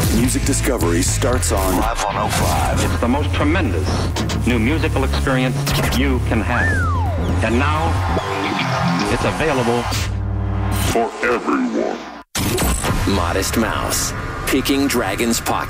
Music discovery starts on Live 105. It's the most tremendous new musical experience you can have. And now, it's available for everyone. Modest Mouse, Picking Dragon's Pocket.